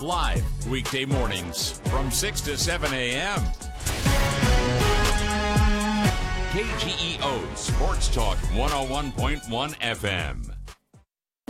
Live weekday mornings from 6 to 7 a.m. KGEO Sports Talk 101.1 FM.